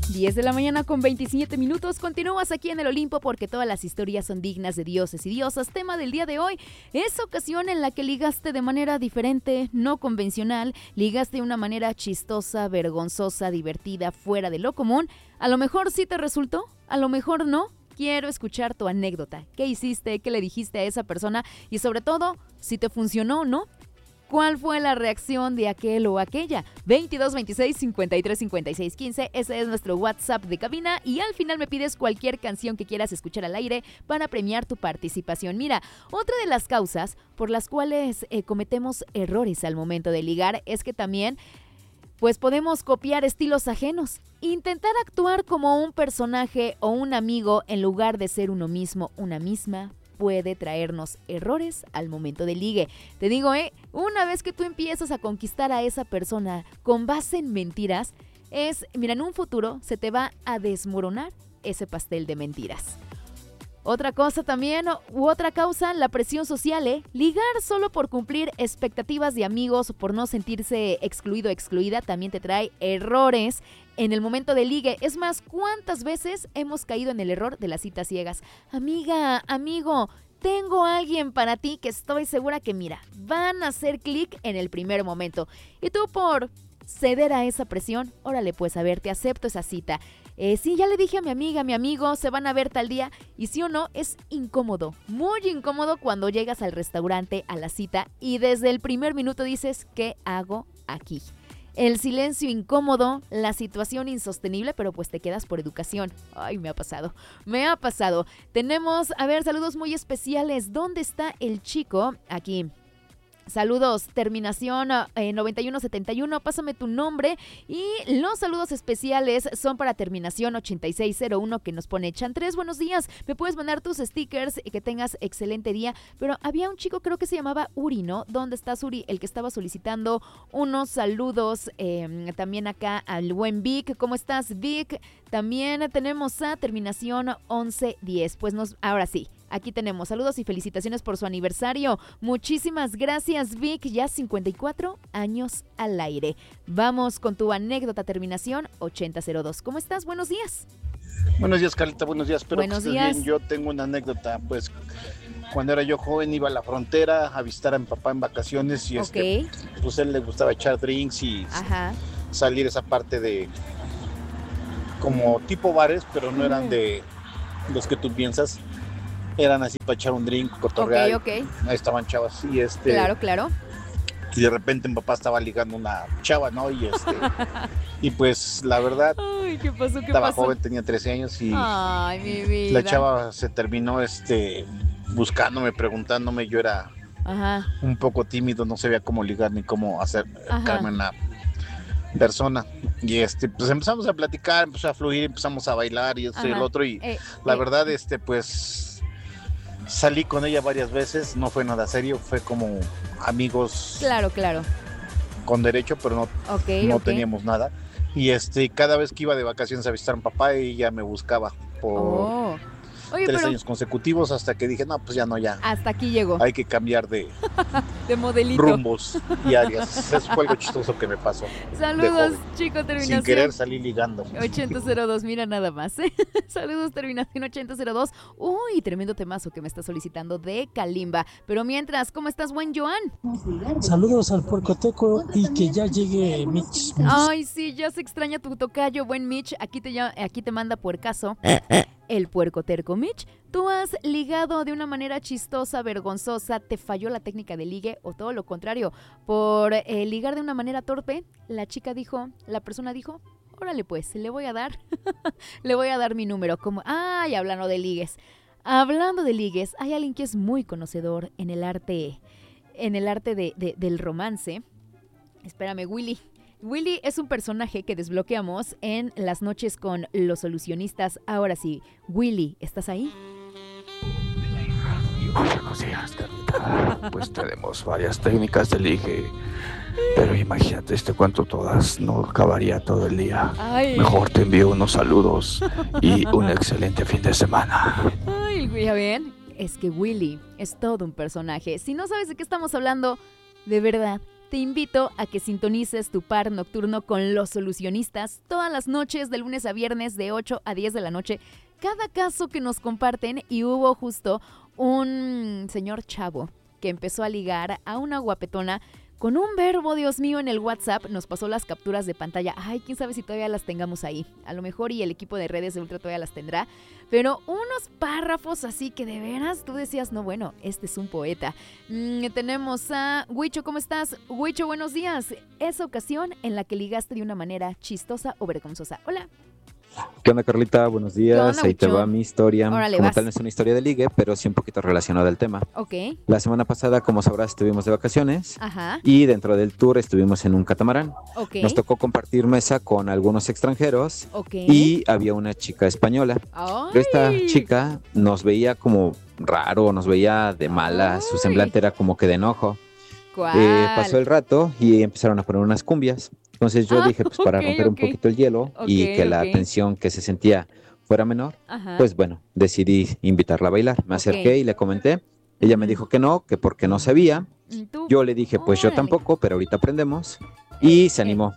10 de la mañana con 27 minutos. Continúas aquí en el Olimpo porque todas las historias son dignas de dioses y diosas. Tema del día de hoy es ocasión en la que ligaste de manera diferente, no convencional, ligaste de una manera chistosa, vergonzosa, divertida, fuera de lo común. A lo mejor sí te resultó, a lo mejor no. Quiero escuchar tu anécdota. ¿Qué hiciste? ¿Qué le dijiste a esa persona? Y sobre todo, si te funcionó o no. ¿Cuál fue la reacción de aquel o aquella? 22 26 53 56 15. Ese es nuestro WhatsApp de cabina. Y al final me pides cualquier canción que quieras escuchar al aire para premiar tu participación. Mira, otra de las causas por las cuales cometemos errores al momento de ligar es que también pues podemos copiar estilos ajenos. Intentar actuar como un personaje o un amigo en lugar de ser uno mismo, una misma, puede traernos errores al momento del ligue. Te digo, una vez que tú empiezas a conquistar a esa persona con base en mentiras, mira, en un futuro se te va a desmoronar ese pastel de mentiras. Otra cosa también, otra causa, la presión social, Ligar solo por cumplir expectativas de amigos, por no sentirse excluido o excluida, también te trae errores en el momento del ligue. Es más, ¿cuántas veces hemos caído en el error de las citas ciegas? Amiga, amigo, tengo a alguien para ti que estoy segura que, mira, van a hacer clic en el primer momento. Y tú por ceder a esa presión, órale pues, a ver, te acepto esa cita. Sí, ya le dije a mi amiga, a mi amigo, se van a ver tal día. Y sí o no, es incómodo, muy incómodo cuando llegas al restaurante, a la cita, y desde el primer minuto dices, ¿qué hago aquí? El silencio incómodo, la situación insostenible, pero pues te quedas por educación. Ay, me ha pasado. Tenemos, a ver, saludos muy especiales. ¿Dónde está el chico? Aquí. Saludos, terminación 9171, pásame tu nombre. Y los saludos especiales son para terminación 8601 que nos pone Chantres, buenos días, me puedes mandar tus stickers y que tengas excelente día. Pero había un chico, creo que se llamaba Uri, ¿no? ¿Dónde estás, Uri? El que estaba solicitando unos saludos. También acá al buen Vic, ¿cómo estás, Vic? También tenemos a terminación 1110, pues ahora sí. Aquí tenemos saludos y felicitaciones por su aniversario. Muchísimas gracias, Vic. Ya 54 años al aire. Vamos con tu anécdota, terminación 8002. ¿Cómo estás? Buenos días. Buenos días, Carlita. Buenos días. Espero buenos que estés días. bien. Yo tengo una anécdota. Pues cuando era yo joven iba a la frontera a visitar a mi papá en vacaciones y pues él le gustaba echar drinks y salir esa parte de como tipo bares, pero no eran de los que tú piensas. Eran así para echar un drink, cotorrear. Okay. Ahí estaban chavas. Y Claro. Y de repente mi papá estaba ligando una chava, ¿no? Y pues la verdad. Ay, ¿qué pasó? Estaba joven, tenía 13 años y ay, mi vida. La chava se terminó buscándome, preguntándome. Yo era un poco tímido, no sabía cómo ligar ni cómo acercarme a una persona. Y pues empezamos a platicar, empezó a fluir, empezamos a bailar y esto y el otro. Y la verdad, pues salí con ella varias veces, no fue nada serio, fue como amigos. Claro. Con derecho, pero no teníamos nada. Y cada vez que iba de vacaciones a visitar a mi papá, ella me buscaba por 3 años consecutivos, hasta que dije, no, pues ya. Hasta aquí llegó. Hay que cambiar de modelito. Rumbos y áreas. Eso fue algo chistoso que me pasó. Saludos, chico, terminación. Sin querer salí ligando. 8002, mira nada más. Saludos, terminación 8002. Uy, tremendo temazo que me está solicitando de Kalimba. Pero mientras, ¿cómo estás, buen Joan? Saludos al puercoteco y que ya llegue Mitch. Ay, sí, ya se extraña tu tocayo, buen Mitch. Aquí te manda puercaso. El puerco terco. Mitch, ¿tú has ligado de una manera chistosa, vergonzosa? ¿Te falló la técnica de ligue o todo lo contrario? Por ligar de una manera torpe, la persona dijo, órale pues, le voy a dar mi número. Hablando de ligues. Hablando de ligues, hay alguien que es muy conocedor en el arte del romance. Espérame, Willy. Willy es un personaje que desbloqueamos en Las noches con los solucionistas. Ahora sí, Willy, ¿estás ahí? Buenos días, Carlita. Pues tenemos varias técnicas de ligue, pero imagínate, cuento todas, no acabaría todo el día. Ay. Mejor te envío unos saludos y un excelente fin de semana. Ay, ya ven, es que Willy es todo un personaje. Si no sabes de qué estamos hablando, de verdad, te invito a que sintonices tu par nocturno con Los Solucionistas todas las noches de lunes a viernes de 8 a 10 de la noche. Cada caso que nos comparten, y hubo justo un señor chavo que empezó a ligar a una guapetona con un verbo, Dios mío, en el WhatsApp. Nos pasó las capturas de pantalla. Ay, quién sabe si todavía las tengamos ahí. A lo mejor y el equipo de redes de Ultra todavía las tendrá. Pero unos párrafos así que de veras tú decías, no, bueno, este es un poeta. Tenemos a Huicho, ¿cómo estás? Huicho, buenos días. Esa ocasión en la que ligaste de una manera chistosa o vergonzosa. Hola. ¿Qué onda, Carlita? Buenos días. Ahí te va mi historia. Órale, como vas. tal no es una historia de ligue, pero sí un poquito relacionada al tema. Ok. La semana pasada, como sabrás, estuvimos de vacaciones. Ajá. Y dentro del tour estuvimos en un catamarán. Ok. Nos tocó compartir mesa con algunos extranjeros. Ok. Y había una chica española. Ay. Pero esta chica nos veía como raro, nos veía de malas. Su semblante era como que de enojo. ¿Cuál? Pasó el rato y empezaron a poner unas cumbias. Entonces yo dije, pues para romper un poquito el hielo y que la tensión que se sentía fuera menor, pues bueno, decidí invitarla a bailar. Me acerqué y le comenté. Ella me dijo que no, que porque no sabía. Yo le dije, pues yo tampoco, pero ahorita aprendemos. Y se animó.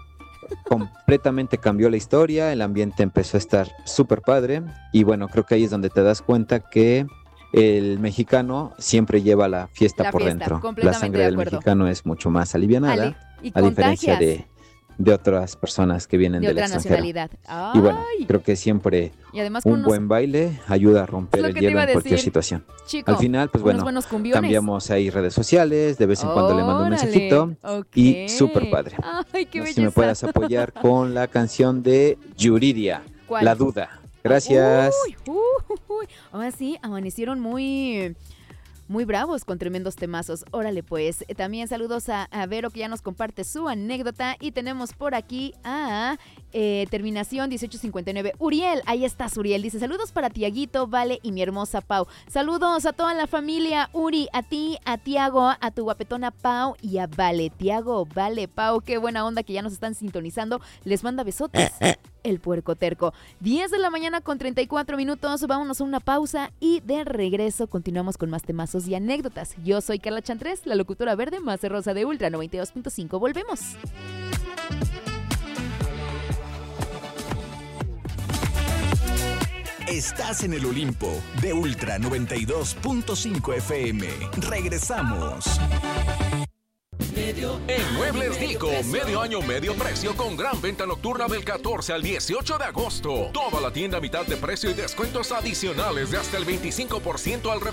Completamente cambió la historia, el ambiente empezó a estar súper padre. Y bueno, creo que ahí es donde te das cuenta que el mexicano siempre lleva la fiesta por dentro. La sangre del mexicano es mucho más alivianada, a diferencia de otras personas que vienen del extranjero. Y bueno, creo que siempre un buen baile ayuda a romper el hielo en cualquier situación. Chico, al final, pues bueno, cambiamos ahí redes sociales, de vez en cuando le mando un mensajito y súper padre. Ay, qué no sé si me puedas apoyar con la canción de Yuridia, ¿cuál? La Duda. Gracias. Ahora sí, amanecieron muy bravos con tremendos temazos. Órale pues. También saludos a Vero, que ya nos comparte su anécdota. Y tenemos por aquí a terminación 1859. Uriel, ahí estás, Uriel. Dice, saludos para Tiaguito, Vale y mi hermosa Pau. Saludos a toda la familia, Uri, a ti, a Tiago, a tu guapetona Pau y a Vale. Tiago, Vale, Pau, qué buena onda que ya nos están sintonizando. Les manda besotes. El puerco terco. 10 de la mañana con 34 minutos. Vámonos a una pausa y de regreso continuamos con más temazos y anécdotas. Yo soy Carla Chantrés, la locutora verde más rosa de Ultra 92.5. Volvemos. Estás en el Olimpo de Ultra 92.5 FM. Regresamos. En Muebles Dico, medio año, medio precio con gran venta nocturna del 14 al 18 de agosto. Toda la tienda a mitad de precio y descuentos adicionales de hasta el 25% al